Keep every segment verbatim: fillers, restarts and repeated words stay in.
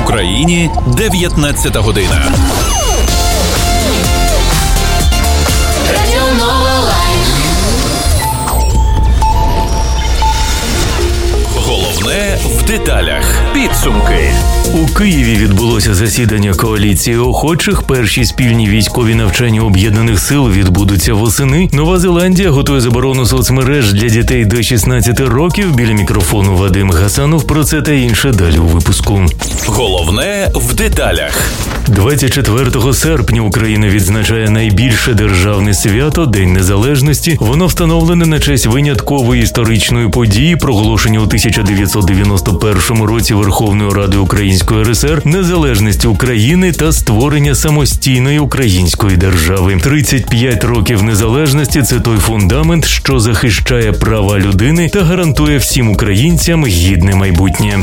Україні дев'ятнадцята година. Головне в деталях. Підсумки. У Києві відбулося засідання коаліції охочих. Перші спільні військові навчання об'єднаних сил відбудуться восени. Нова Зеландія готує заборону соцмереж для дітей до шістнадцяти років. Біля мікрофону Вадим Гасанов. Про це та інше далі у випуску. Головне в деталях. двадцять четвертого серпня Україна відзначає найбільше державне свято – День Незалежності. Воно встановлене на честь виняткової історичної події, проголошення у тисяча дев'ятсот дев'яносто першому році Верховною Радою Української РСР незалежності України та створення самостійної української держави. тридцять п'ять років незалежності – це той фундамент, що захищає права людини та гарантує всім українцям гідне майбутнє.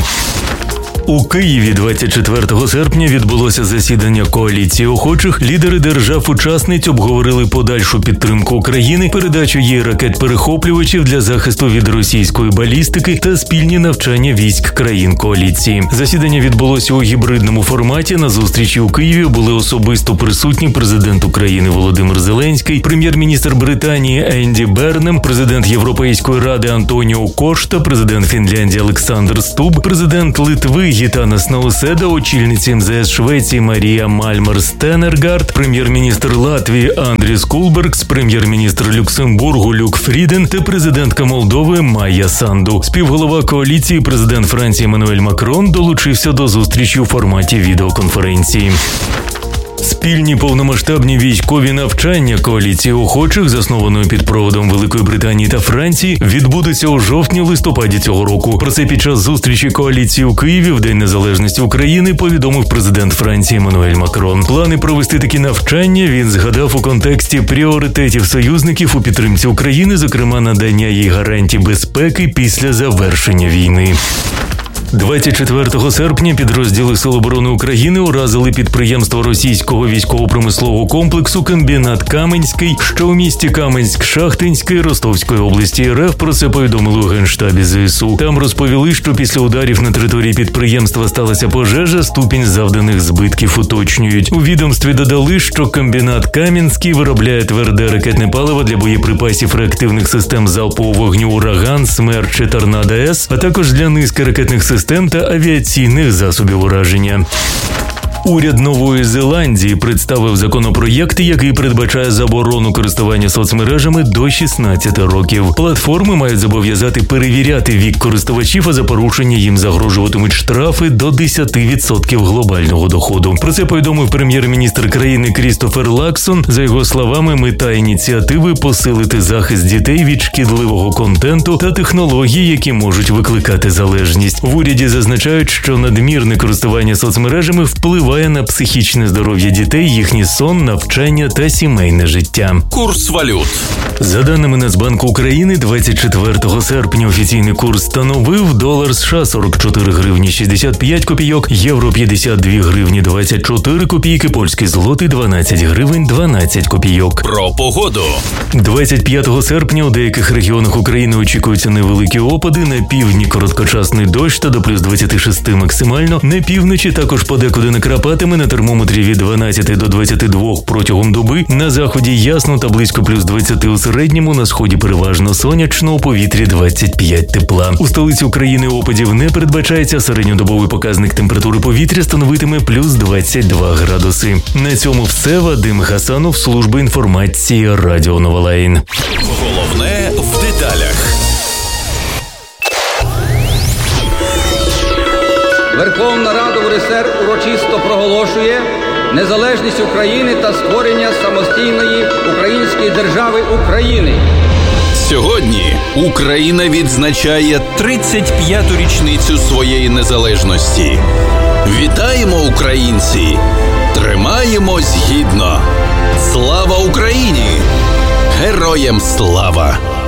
У Києві двадцять четвертого серпня відбулося засідання коаліції охочих. Лідери держав-учасниць обговорили подальшу підтримку України, передачу їй ракет-перехоплювачів для захисту від російської балістики та спільні навчання військ країн коаліції. Засідання відбулося у гібридному форматі. На зустрічі у Києві були особисто присутні президент України Володимир Зеленський, прем'єр-міністр Британії Енді Бернем, президент Європейської ради Антоніо Кошта, президент Фінляндії Олександр Стуб, президент Литви Гітанас Науседа, очільниця ем зе ес Швеції Марія Мальмер-Стенергард, прем'єр-міністр Латвії Андріс Кулбергс, прем'єр-міністр Люксембургу Люк Фріден та президентка Молдови Майя Санду. Співголова коаліції, президент Франції Еммануель Макрон, долучився до зустрічі у форматі відеоконференції. Спільні повномасштабні військові навчання коаліції охочих, заснованої під проводом Великої Британії та Франції, відбудуться у жовтні-листопаді цього року. Про це під час зустрічі коаліції у Києві в День Незалежності України повідомив президент Франції Еммануель Макрон. Плани провести такі навчання він згадав у контексті пріоритетів союзників у підтримці України, зокрема надання їй гарантій безпеки після завершення війни. двадцять четвертого серпня підрозділи Сил оборони України уразили підприємство російського військово-промислового комплексу «Комбінат Каменський», що у місті Каменськ-Шахтинський Ростовської області РФ. Про це повідомили у Генштабі зе ес у. Там розповіли, що після ударів на території підприємства сталася пожежа, ступінь завданих збитків уточнюють. У відомстві додали, що «Комбінат Каменський» виробляє тверде ракетне паливо для боєприпасів реактивних систем залпового вогню «Ураган», «Смерч» і «Торнадо-С», а також для низки ракетних систем систем та авіаційних засобів ураження. Уряд Нової Зеландії представив законопроєкт, який передбачає заборону користування соцмережами до шістнадцяти років. Платформи мають зобов'язати перевіряти вік користувачів, а за порушення їм загрожуватимуть штрафи до десять відсотків глобального доходу. Про це повідомив прем'єр-міністр країни Крістофер Лаксон. За його словами, мета ініціативи – посилити захист дітей від шкідливого контенту та технологій, які можуть викликати залежність. В уряді зазначають, що надмірне користування соцмережами впливає на психічне здоров'я дітей, їхній сон, навчання та сімейне життя. Курс валют. За даними Нацбанку України, двадцять четвертого серпня офіційний курс становив: долар США сорок чотири гривні шістдесят п'ять копійок, євро п'ятдесят дві гривні двадцять чотири копійки, польський злотий дванадцять гривень дванадцять копійок. Про погоду. двадцять п'ятого серпня у деяких регіонах України очікуються невеликі опади, на півдні короткочасний дощ та до плюс двадцять шість максимально, на півночі також подекуди накрапатиме, на термометрі від дванадцяти до двадцяти двох протягом доби, на заході ясно та близько плюс двадцяти у середньому, на сході переважно сонячно, у повітрі двадцять п'ять тепла. У столиці України опадів не передбачається, середньодобовий показник температури повітря становитиме плюс двадцять два градуси. На цьому все. Вадим Гасанов, служба інформації Радіо Новолайн. Головне в деталях. Верховна Рада УРСР урочисто проголошує незалежність України та створення самостійної української держави України. Сьогодні Україна відзначає тридцять п'яту річницю своєї незалежності. Вітаємо, українці! Тримаємось гідно! Слава Україні! Героям слава!